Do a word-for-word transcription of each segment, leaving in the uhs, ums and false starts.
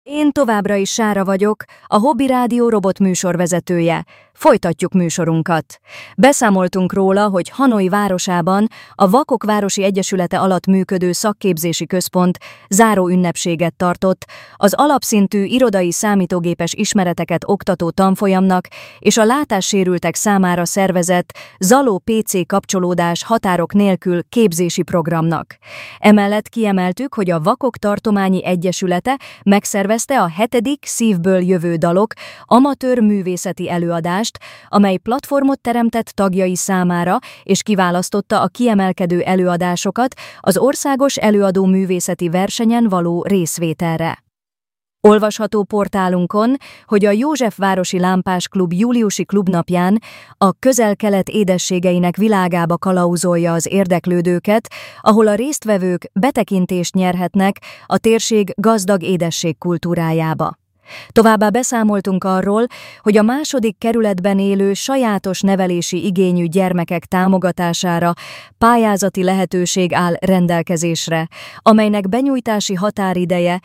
Én továbbra is Sára vagyok, a Hobby Rádió robot műsorvezetője. Folytatjuk műsorunkat. Beszámoltunk róla, hogy Hanoi városában a Vakok Városi Egyesülete alatt működő szakképzési központ záró ünnepséget tartott az alapszintű irodai számítógépes ismereteket oktató tanfolyamnak és a látássérültek számára szervezett Zaló pé cé kapcsolódás határok nélkül képzési programnak. Emellett kiemeltük, hogy a Vakok Tartományi Egyesülete megszervezte a hetedik Szívből jövő dalok amatőr művészeti előadást, amely platformot teremtett tagjai számára, és kiválasztotta a kiemelkedő előadásokat az országos előadó művészeti versenyen való részvételre. Olvasható portálunkon, hogy a Józsefvárosi Lámpás Klub júliusi klubnapján a Közel-Kelet édességeinek világába kalauzolja az érdeklődőket, ahol a résztvevők betekintést nyerhetnek a térség gazdag édesség kultúrájába. Továbbá beszámoltunk arról, hogy a második kerületben élő sajátos nevelési igényű gyermekek támogatására pályázati lehetőség áll rendelkezésre, amelynek benyújtási határideje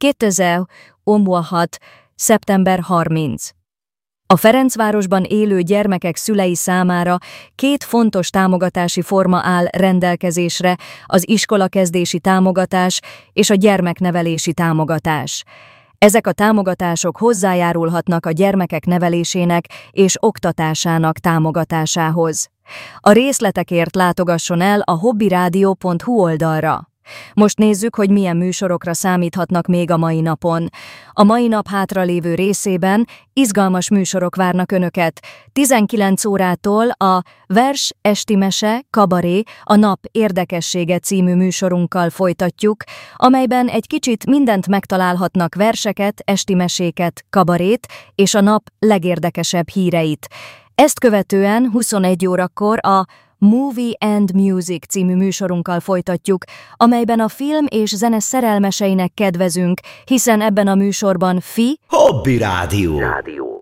kétezer-huszonhat. szeptember harmincadika. A Ferencvárosban élő gyermekek szülei számára két fontos támogatási forma áll rendelkezésre, az iskolakezdési támogatás és a gyermeknevelési támogatás. Ezek a támogatások hozzájárulhatnak a gyermekek nevelésének és oktatásának támogatásához. A részletekért látogasson el a hobbyradio pont hu oldalra. Most nézzük, hogy milyen műsorokra számíthatnak még a mai napon. A mai nap hátralévő részében izgalmas műsorok várnak Önöket. tizenkilenc órától a Vers, Esti Mese, Kabaré, a Nap érdekessége című műsorunkkal folytatjuk, amelyben egy kicsit mindent megtalálhatnak, verseket, esti meséket, kabarét és a nap legérdekesebb híreit. Ezt követően huszonegy órakor a Movie and Music című műsorunkkal folytatjuk, amelyben a film és zene szerelmeseinek kedvezünk, hiszen ebben a műsorban fi Hobby Rádió.